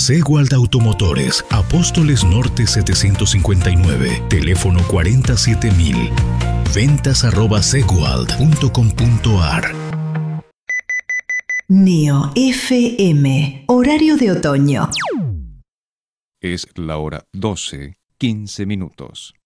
Seguald Automotores, Apóstoles Norte 759, teléfono 47000. ventas@seguald.com.ar. Neo FM, horario de otoño. Es la hora 12:15.